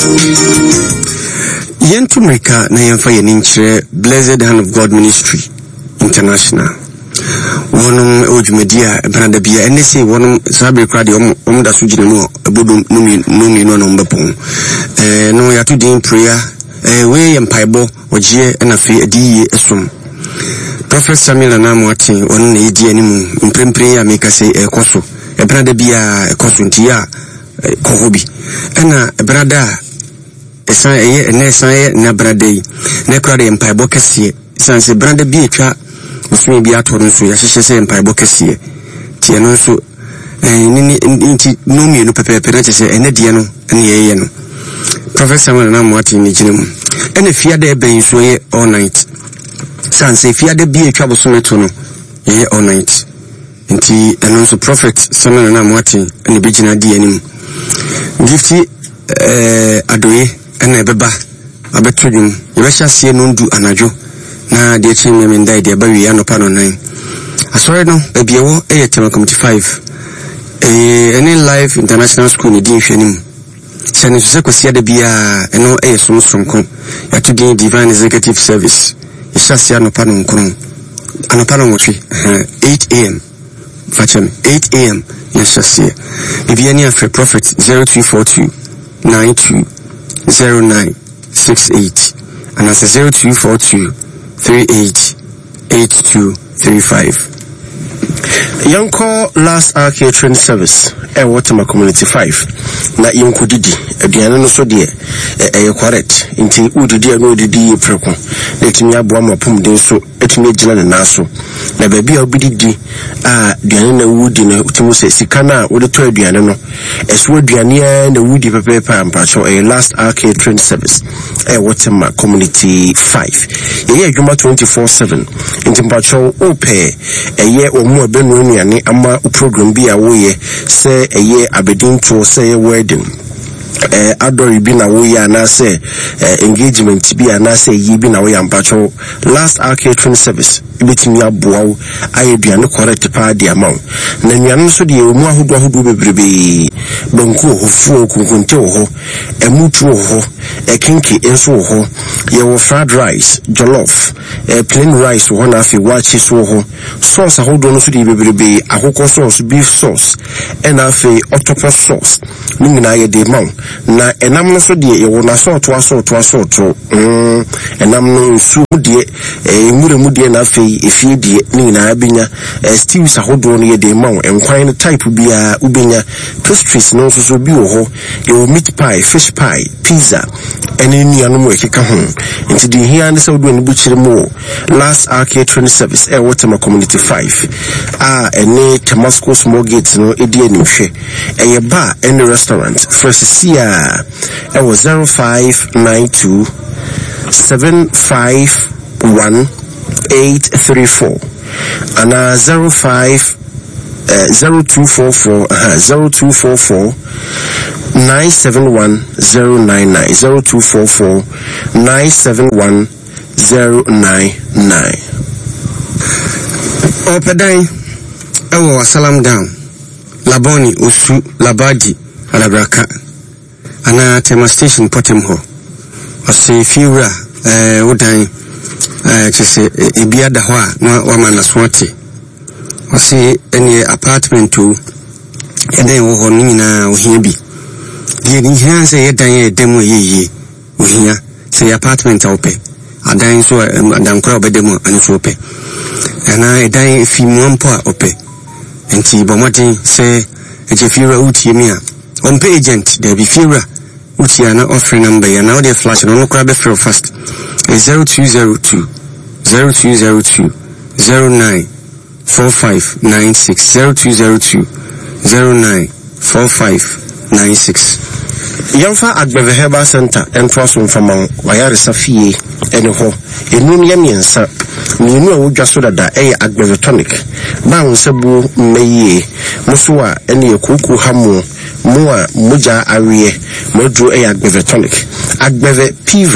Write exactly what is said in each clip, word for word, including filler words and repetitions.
Yentumrika na yemfa yeninchire Blessed Hand of God Ministry International. Wonum ojumedia branda bia enese wonum sabe krade om om da sujine no ebodum numi numi no no mbepon. Eh no ya to din prayer eh we yempaibo ogie na fe adiye esom. Prophet Samuel Anamwati on na yedi animu mprempre ya meka say ekoso. E branda bia ekoso ntia kohobi. Ena brada esan eye ene esan ye na brada yi. Na krade yempaibo kese. Esan se branda bia etwa Musumi bi ato no so ya hyehyɛ sɛ mpaebɔ kɛseɛ tie no so eh ni nti no mi no pepepe na kyerɛ ene die no ene yeye no Professor Samuel na Mwati ni gyina mu ene fiade eben so ye all night sanse fiade bi etwa bosome to no ye all night nti eno so Prophet Samuel na Mwati ene bi gyina die anim gifti eh adoye ene beba abetodwum ye bɛhyɛ sie no ndu anadwo na de chime me ndai de bawi ya no pa no nan asore no baabi ewo e yetema committee five eh any life international school ni din hwanim sene so se kwasi ade bia eno e yesom sonko ya to din divine executive service ishasi no pa no nkron anopa no nwotwe eight a m fachem eight a m ya shasi bibia ni afre prophet zero two four two nine two zero nine six eight and as zero two four two three eight eight two three five. Yanko last hour catering service e Waterma community five na yonko didi aduane no so de e correct nti udidi no didi preko letimi aboa mapum den so etimi agina ne naso na baabi a obididi a aduane na wudi na utimu se sika na wode to aduane no eso aduane na wudi pepepe ampacho e last hour catering service e Waterma community five ye adwuma twenty-four seven nti mpacho ope eye omu abenu anuane ama program bi a wo ye se eye abedin to say wedding eh adori bi na wo ya na say engagement bi na say yi bi na wo ya mpacho last hour catering service ibetimi aboa ayeduane correct pa di amount na nuane so de omu ahodo ahodo bebrebe banku ohofu okunkunte oho emutu oho ekinki enso oho ye wo fried rice jollof eh plain rice wo na afi wachi so oho sauce ahodo no so de bebrebe akoko sauce beef sauce and afi octopus sauce ni nyina ye de maw na enam no so de ye wo na salt to asalt to asalt mm enam no su de eh muremu de na afi efie die ni nyina benya stews ahodo no ye de maw enkwan no type bia ubenya pastries no so so bi wo ho ye meat pie fish pie pizza ene ni anu mo ekeka ho nti de hia ne se wodo ne buchire mo last hour catering service e Waterma community five ah ene Tamasco small gates no edi animhwe eye bar and restaurant Fresia e was zero five nine two seven five one eight three four and uh, zero five uh, zero two four four uh, zero two four four nine seven one zero nine nine zero two four four nine seven one zero nine nine. Opedan ewo salam down Laboni Osu Labadi Alabraka ana tema station potem ho ose fiura eh wodan eh chese ebia da ho a na wa mana swati ose ene apartment to ene wo ho ni nyina ohia bi die ni hia se ye dan ye demo yeye ohia se apartment ope adan so adan kora obedemo ani so ope ana edan fi mu ampo a ope enti bomodin se eje fiura utie mi a ompe agent there be fiura utie na offer number ya na o flash no kora be free fast zero two zero two zero two zero two zero nine four five nine six zero two zero two zero nine four five nine six. Yamfa Agbeve Herbal Center entwaso mfama wayare safie ene ho enum ya miensa mienu a wodwa so dada eye Agbeve tonic ba nsebu meye muso a ene yekuku hamu mu a moja awie modro eye Agbeve tonic Agbeve piva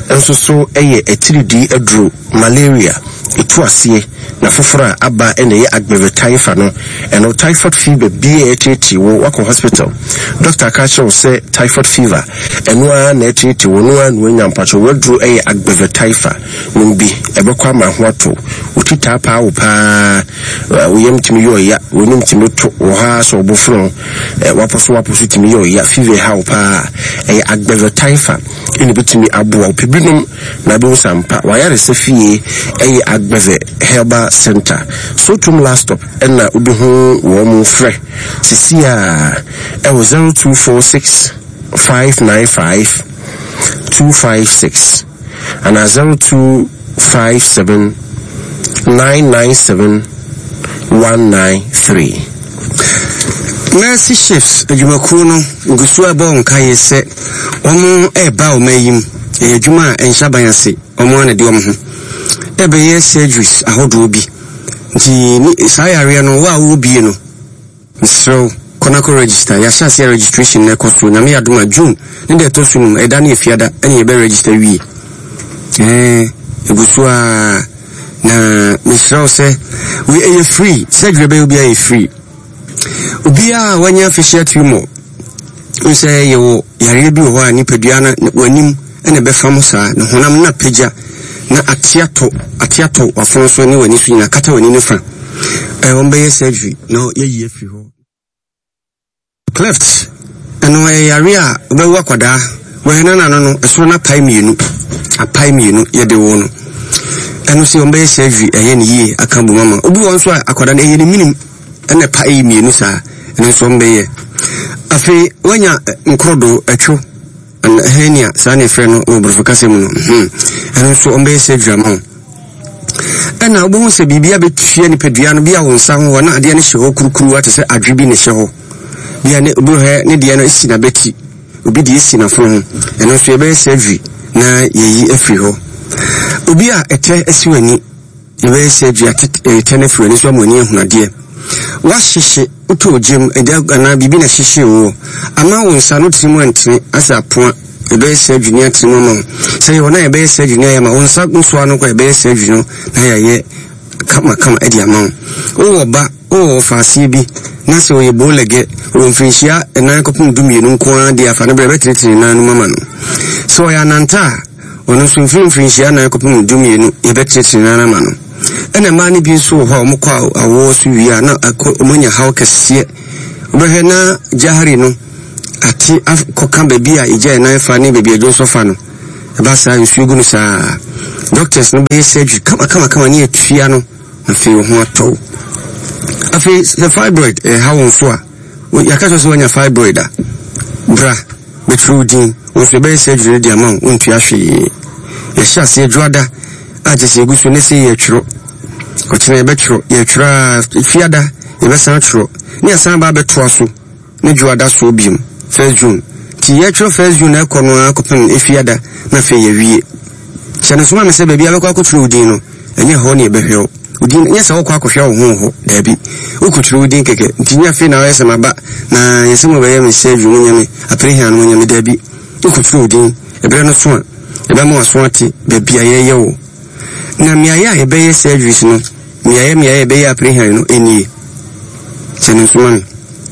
enso so eye etiridi aduro malaria etuasie na fofora aba ene ye agbeve taifa no eno typhoid fever bi etiti wo wako hospital doctor Kasho say typhoid fever eno a na etiti wo no anu nyampacho wadru eye agbeve taifa numbi ebekwa ma hoato utita pa wo pa wo yemtimi yo ya wo nimtimi to wo ha so obofro waposo waposo timi yo ya fever ha wo pa eye agbeve taifa eni bitimi abo opibinum na be sampa wayare se fie eye agbeve Herbal Center. So to last stop and na ubi ho wo mo frɛ sisia e was zero two four six five nine five two five six and a zero two five seven nine nine seven one nine three. Mercy Chefs adwumakuo no ngusu aba onka yese omo e ba o mayim e adwuma enhyaban ase omo ana de omo ho ebe ye surgeries ahodo bi nti sayare no wa wo bi no so konako register ya sha se registration na koso na me aduma June ne de to sunu e da na efiada ene ye be register wi eh ebusua na misro se we are free surgery be obi are free obi a wanya facial tumor we say yo yare bi ho ani padua na wanim ene be fam sa na honam na pagya na atiato atiato wafon so ni wani so nyina kata wani ne fa eh won be surgery no ye ye fi ho cleft eno e yare a obe wa kwada we na na no eso na pai mienu apai mienu ye de wo no eno se won be surgery eye ne ye akambu mama obi won so akwada na eye ne minim ene pai mienu sa eno so won be ye afi wanya nkrodo atwo and henia sane friend no obrofokase mu no hm eno so ombe se drama ena obo se bibia betue ni pedua no bia won san ho na ade ne hye ho kurukuru ate se adwebi ne hye ho bia ne obo he ne de no esi na beti obi de esi na fo ho eno so ebe se adwi na yeyi afri ho obi a ete esi wani ebe se adwi ate ne fri ni so amoni ehunade wa hyehye uto gym eda na bibi na hyehye wo ama won sa no timu antene asa poa ebe se adwini atene mo say wona ebe se adwini ya ma won sa nso ano kwa ebe se adwini na ya ye kama kama edi ama wo ba wo faasi bi na se oye bolege wo mfinhia enan kopum dumienu nko ade afa na brebe tretire na no mama no so ya nanta ono so mfinhia na kopum dumienu ebe tretire na na ma no ene mani bi so ho mo kwa awo so wi na omonya hawo kese obehe na jahari no ati koka baby a ije na fa ni baby ajo so fa no ba sa yusugu no sa doctors no be surgery kama kama kama ni etufia no na fe ho ato afi the fibroid eh hawo so a yakaso so wanya fibroid a bra betrudin wo so be surgery di ama untu ahwe ya sha se dwada aje se gusu ne se ye twiro ko tene ye betwiro ye twira fiada ye be san twiro ni asan ba beto aso ne dwada so biem first June ti ye twiro first June e kono akopem efiada na fe ye wie chane so ma me se bebia be kwa akotwiro udin no enye ho ne behwe udin nye se wo kwa akofia wo ho ho da bi okotwiro udin keke ti nya fe na ye se maba na ye se mo be ye me se June nyame aprehian no nyame da bi okotwiro udin ebe no so a ebe mo aso ati bebia ye ye wo na miaya ebe ye surgeries no miaya miaya ebe ye aprehian no eni chane so man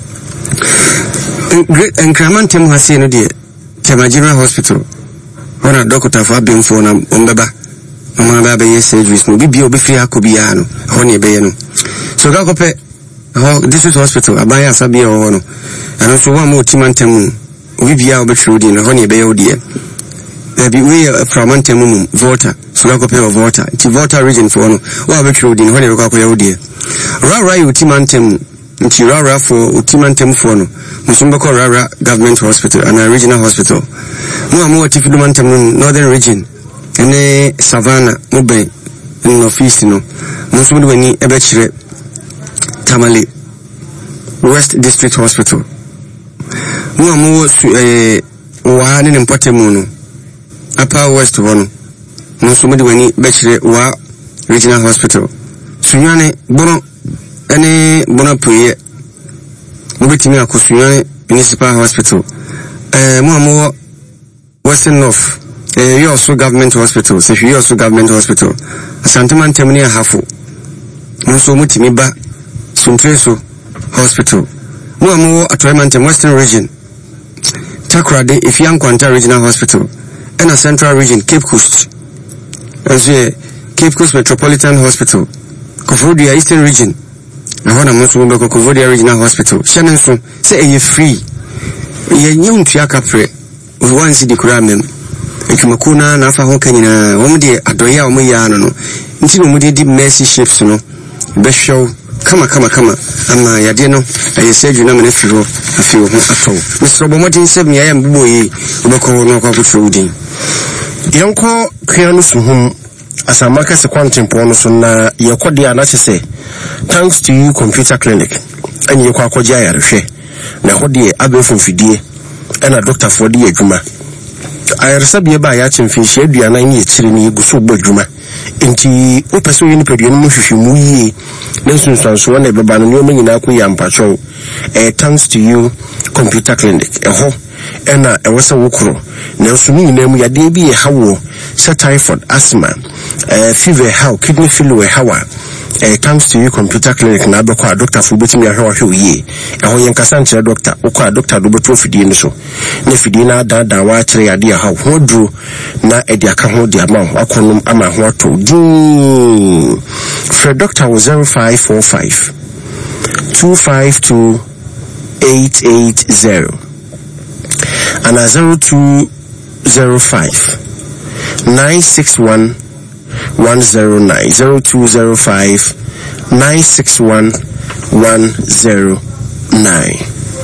great incrementum hase no de Temajima Hospital ona doctor for abemfo na ombeba mama ba be ye surgeries no bibia obefi akobia no ho ne ebe ye no so ga kope ho district hospital abaya asabia ho no ano so wa mo timantem bibia obetru di no ho ne ebe ye odie ebi we from antem Volta so ga kope of Volta ti Volta region for no wa obetru di no ho ne be kwa odie ra ra utimantem nti rara for utimantem for no musumbako rara government hospital and a regional hospital mo amu atifidumantem no northern region ene Savannah mobile in office no musumdu wani ebe kire Tamale West District Hospital mo amu eh wa ne mpotemu no Upper West wono musumdu wani be kire wa regional hospital sunyane bono ene bona puye mubitimi akosunyane municipal hospital eh mo amu Western North eh you also government hospitals if you also government hospital Santaman Temnia Hafu Muso Mutimiba Suntreso Hospital Muamu Atwemantem Western Region Takrade if Young Quanta Regional Hospital and a Central Region Cape Coast as Cape Coast Metropolitan Hospital Kofodia Eastern Region I want a Muslim Kofodia Regional Hospital Shannon so say you free ye nyum tuaka pre one city kuramem etumakuna na afa ho kanyina wo de adoya wo ya no no nti no mudi di mercy shapes no be show kama kama kama ama yade no aye seju na me firo afi wo ho ato Mister Bomodin seven ya mbubo yi obeko no kwa kutro udin yanko kwianu suhum asamaka se kwantempo no so na yekode anache se thanks to you computer clinic ani yekwa akogya yarehwe na hode abefo fidie ena doctor for die adwuma ayarsabe ba ya chemfinhye aduana ni ekire ni eguso bo adwuma enti opeso yini pedue no hwehwemu yi na sunsanso na beba no nyoma nyina ko ya mpacho eh thanks to you computer clinic eho ena ewose wokro na so nyina mu yade bi ye hawo se typhoid asthma eh fever how kidney failure hawa eh thanks to you computer clinic na be kwa doctor fu betimi ahwe ahwe yi eho yen kasa nche doctor okwa doctor do beto fidie ni so na fidie na da da wa kire yade ya hawo hodru na edi aka ho di ama akonum ama ho ato din for doctor was zero five four five two five two eight eight zero and a zero two zero five nine six one one zero nine zero two zero five nine six one one zero nine.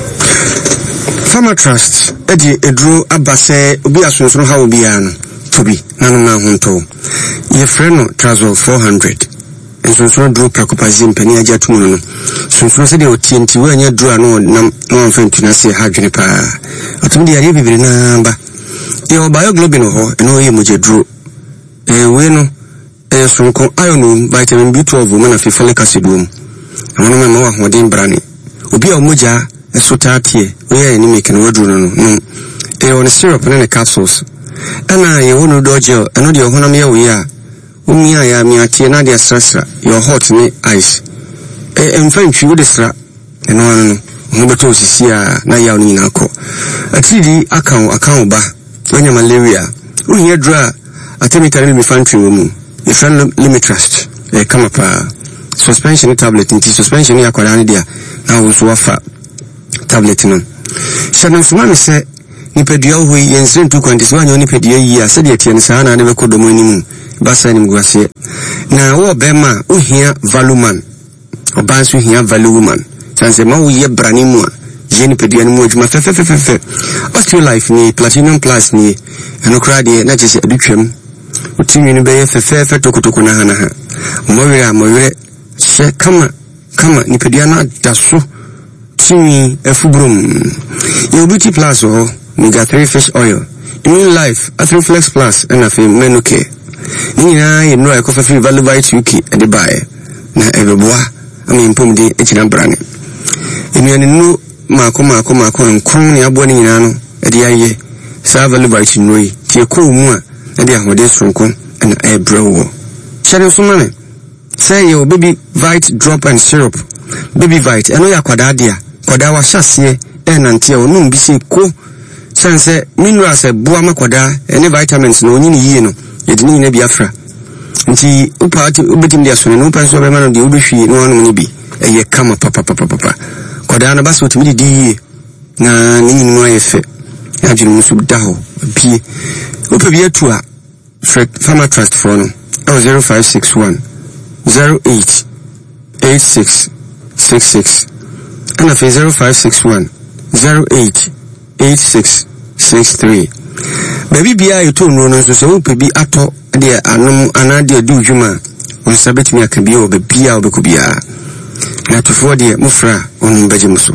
Farmer Trust edi edru abase obi asunsun ha obi an tobi nanu na hunto ye freno Trazol four hundred ensunsun dru prakopazim pani aja tumu no sunsun se de otienti we anya dru anu nam no amfentu na se hadwene pa otum de yare bibiri na ba ye bioglobin ho eno ye moje dru eh we no eh sunko iron vitamin B twelve mo na folic acid wo amo no ma wa hodin brane obi a moja esotatie we ni make no wadru no no eh on syrup na capsules ana ye wono dojo eno de honam ye we a umia ya mi atie na de stressra your hot ni ice eh emfantwi wo de sra eno no no beto sisi a na ya oni na ko atidi account account ba onya malaria unya dra atemikare mi fantwi wo mu the friend limit trust eh kama pa suspension tablet inti suspension ya kwara ni dia na wo so wafa tablet no shanan fuma me se ni pedua ho yensen tu kwante so anyo ni pedua yi a se de tie ni sa na ne be kodomo ni mu basa ni mguase na wo bema uhia valuman obanso hia valuman sanse ma wo ye brani mu a je ni pedua ni mu adwuma fe fe fe fe Osteolife ni platinum plus ni enokra de na je se adutwam utimi ni be fe fe fe tokotoko na hana ha mowe a mowe se kama kama ni pedua na daso timi efubrum yo beauty plus o omega three fish oil Immune Life Athroflex Plus and a film menuke nina ye no ekofa free value bite U K e de bae na ebeboa ami impom de echina brane enu no mako mako mako nkron ne abo ne nyina no e de aye sa value bite noi tie ko mu a e de ahode sonko na e brewo share so mane say yo baby vite drop and syrup baby vite eno ya kwada dia kwada wa hyase e nante o no mbisi ko sense minerals e boa makwada ene vitamins no nyini yie no yedini na biafra nti upati ubetim dia so no panso be mano de ubehwi no anu ni bi eye kama papa papa papa kwada na baso timi di na nyini no ayefe ajunu musu daho bi upe bi atu a Farmer Trust for no zero five six one zero eight eight six six six and afi zero five six one zero eight eight six six three. Baby bia you to no no so so baby ato de anum anade adu dwuma on sabet mi aka bia obia obekubia na to for de mufra on baje muso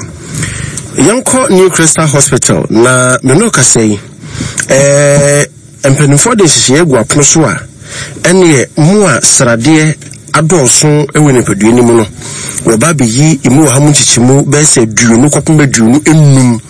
yanko New Crystal Hospital na menoka sei eh empenufo de hihye gu apono so a ene mu a srade adonso ewe ne pedue ni mu no wo ba bi yi imu ha mu chichimu be se duru no kopon be duru no enum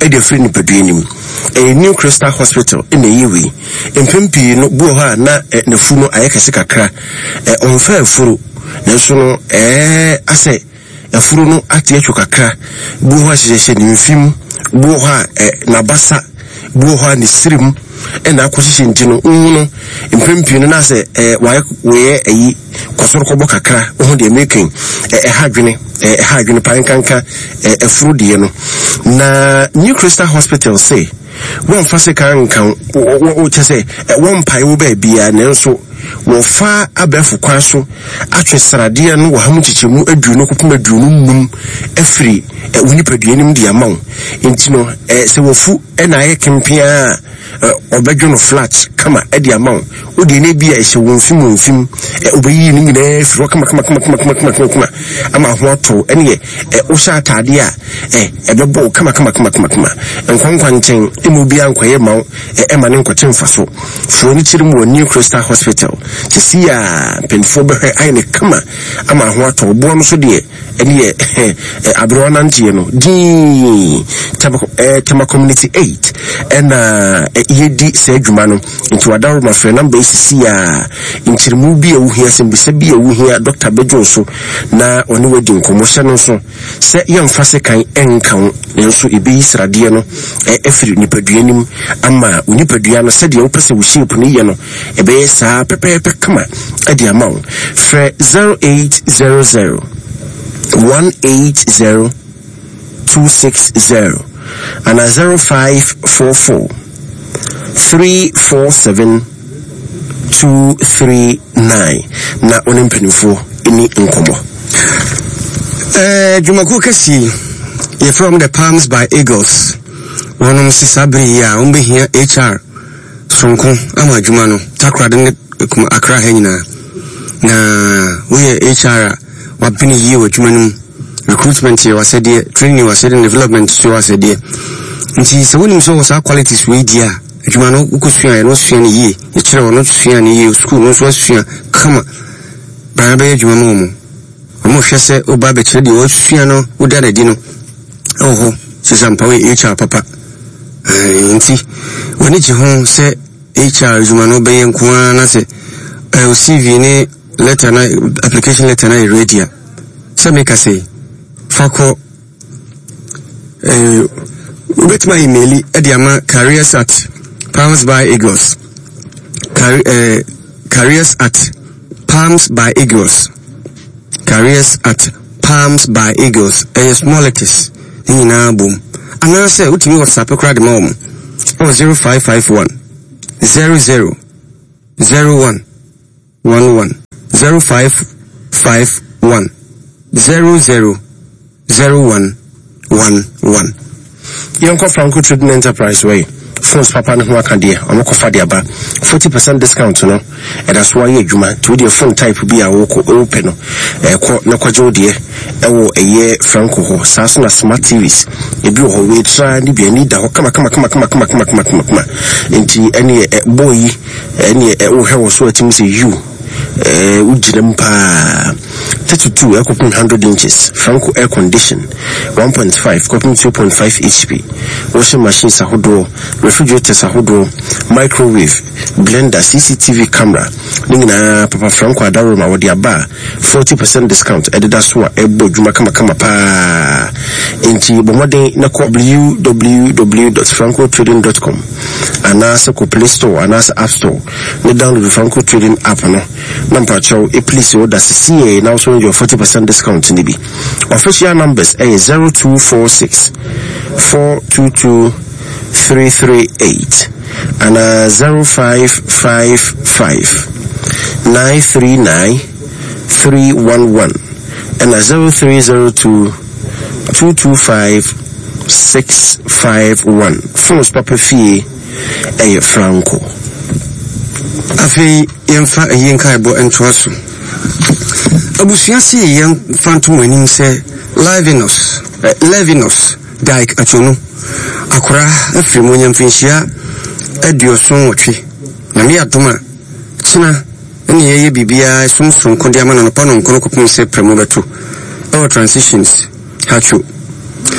e de free ni peduanim a New Crystal Hospital in the yewe empempi no bu ha na na fu no ayekase kakra e onfa furu na so no eh ase afuru no ate atwo kakra bu ha hyehye ni mfim bu ha na basa bu ha ni sirim e na akohye ngino no empempi no na se eh waye ayi kosoro kobo kakra ho de making eh hadwene eh hadwene pankanka eh afuru de no na New Crystal Hospital say one fase kan kan o chese one pai wo ba bia na nso wo fa abefu kwa so atwe srade no wo ham chichemu aduno kokuma aduno num afiri woni paduanim de amaw entino se wo fu na aye kempia obedwono flat kama e de amaw o de na bia e se wo mfim mfim obeyi ni nyina afiri kama kama kama kama kama kama kama ama ho to ene o sha atade a e ebebo kama kama kama kama kama enkwankwa nchen emu bia nkwaye maw e ma ne nkote mfaso fo ni chirim wo New Crystal Hospital see ya penfo be ai ne kama ama ho ato bo no so de ene e abro nantie no di tema community eight and uh yedi se adwuma no into adawo ma frɛ number see ya inchirimu bi ewu hia se mbisa bi ewu hia Doctor Bejo so na oni wadi nkomohye no so se yemfa se kan enkan nso ebi israde no e efiri nipaduanim ama unipadua no se de wo pese wo shape no ye no ebe sa pepepe kama adi amount for zero eight zero zero one eight zero two six zero and a zero five four four three four seven two three nine na onimpenifo ini nkomo eh Jumaku kasi you from the Palms by Eagles wonom sisabri ya umbe here H R sonko ama juma no takra de kuma akra hanyina na we H R wapini yi wa juma no recruitment ye wasede training wasede development so wasede nti se wonim so wasa qualities we dia juma no ukosua no sua ni yi e kire wono sua ni yi school no so sua kama ba ba juma no mo mo hwese oba be kire di wo sua no uda na di no oho se sampawe H R papa eh nti woni ji ho se H R juma no be yen kwa na se eh C V ni letter na application letter na ready se make say fako eh with my email e dey ama careers at Palms by Eagles Car eh careers at Palms by Eagles careers at Palms by Eagles eh small letters ni na boom ana say utimi WhatsApp kra de mom oh zero five five one zero zero zero one one one zero five five one zero zero zero one one one. Yonko Franco Trading Enterprise way. Phones papa no waka dia omoko fa dia ba forty percent discount no e da so aye adwuma to the phone type bi a wo ko open no e ko na kwaje de e wo eye Franco ho saso na smart T Vs e bi ho we tra ni bi ani da ho kama kama kama kama kama kama kama kama enti ene e boy ene e wo hewo so atimi se you eh ujinem pa thirty-two air one hundred inches Franco air condition one point five coping two point five H P washing machines ahodo refrigerators ahodo microwave blender C C T V camera ningina papa Franco adaro ma wodi aba forty percent discount edida so a ebo dwuma kama kama pa enti bomoden na ko w w w dot franco trading dot com anasa ko Play Store anasa App Store ne download the Franco Trading app no number chow e please order C A now so your forty percent discount in the B. Official numbers are zero two four six four two two three three eight and uh, zero five five five nine three nine three one one and uh, zero three zero two two two five six five one. Phones Papa Fee a Franco. Afi yemfa yenka ebo entwaso abusuase yen phantom anim se livenos levinos daik achono akora afiri mo nyamfinhia adioson wotwe na me adoma kina ene yeye bibia somson konde ama na no pano nkono kopum se premo beto our transitions hacho